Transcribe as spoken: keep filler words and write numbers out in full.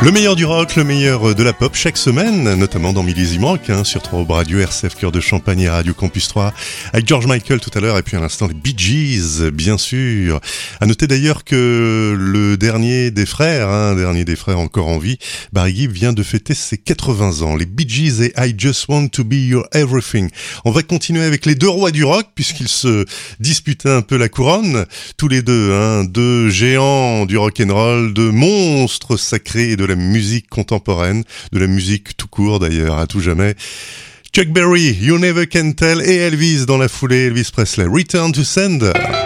Le meilleur du rock, le meilleur de la pop chaque semaine, notamment dans Millésime Rock, hein, sur trois Radio, R C F Cœur de Champagne et Radio Campus trois, avec George Michael tout à l'heure, et puis à l'instant les Bee Gees, bien sûr. À noter d'ailleurs que le dernier des frères, hein, dernier des frères encore en vie, Barry Gibb vient de fêter ses quatre-vingts ans. Les Bee Gees et I Just Want to Be Your Everything. On va continuer avec les deux rois du rock, puisqu'ils se disputaient un peu la couronne, tous les deux, hein, deux géants du rock'n'roll, deux monstres sacrés de la musique contemporaine, de la musique tout court d'ailleurs, à tout jamais. Chuck Berry, You Never Can Tell, et Elvis dans la foulée, Elvis Presley, Return to Sender.